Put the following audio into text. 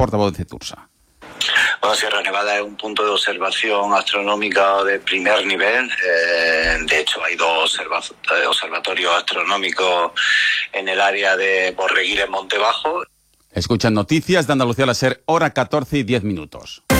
portavoz de CETURSA. Bueno, Sierra Nevada es un punto de observación astronómica de primer nivel. De hecho, hay dos observatorios astronómicos en el área de Borreguil, en Monte Bajo. Escuchan noticias de Andalucía a la SER, hora 14:10.